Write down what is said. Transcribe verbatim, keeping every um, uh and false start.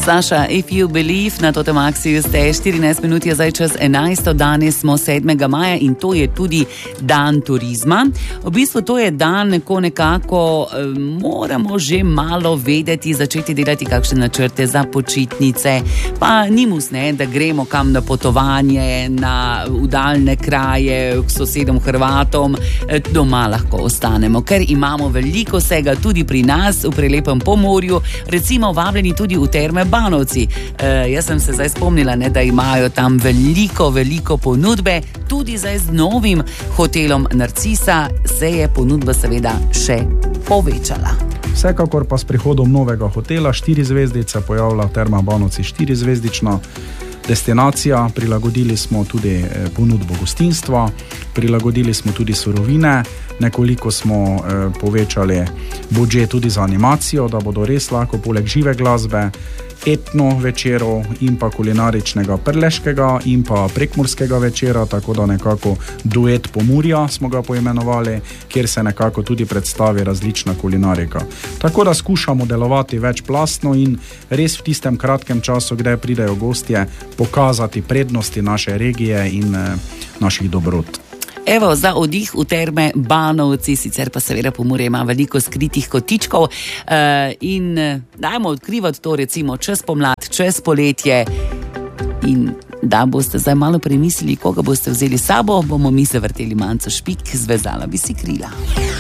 Saša, if you believe, na totem akciju ste štirinajst minut je zdaj čez enajsto, danes smo sedmega maja in to je tudi dan turizma. V bistvu to je dan, ko nekako eh, moramo že malo vedeti, začeti delati kakšne načrte za počitnice, pa ni mus, ne, da gremo kam na potovanje, na udaljne kraje, k sosedom Hrvatom, eh, doma lahko ostanemo, ker imamo veliko vsega tudi pri nas v prelepem Pomorju, recimo vabljeni tudi v Terme Banovci. E, jaz sem se zdaj spomnila, ne, da imajo tam veliko, veliko ponudbe, tudi zdaj z novim hotelom Narcisa se je ponudba seveda še povečala. Vsekakor pa s prihodom novega hotela, štiri zvezdice, pojavlja v Termah Banovci štiri zvezdična destinacija, prilagodili smo tudi ponudbo gostinstva, prilagodili smo tudi surovine, nekoliko smo eh, povečali budžet tudi za animacijo, da bodo res lahko poleg žive glasbe, etno večerov in pa kulinaričnega prleškega in pa prekmurskega večera, tako da nekako duet Pomurja smo ga poimenovali, kjer se nekako tudi predstavi različna kulinarika. Tako da skušamo delovati večplastno in res v tistem kratkem času, kdaj pridejo gostje, pokazati prednosti naše regije in eh, naših dobrot. Evo, za oddih v Terme Banovci, sicer pa seveda Pomurje ima veliko skritih kotičkov uh, in dajmo odkrivati to recimo čez pomlad, čez poletje in da boste zdaj malo premislili, koga boste vzeli s sabo, bomo mi zavrteli manco špik, zvezala bi si krila.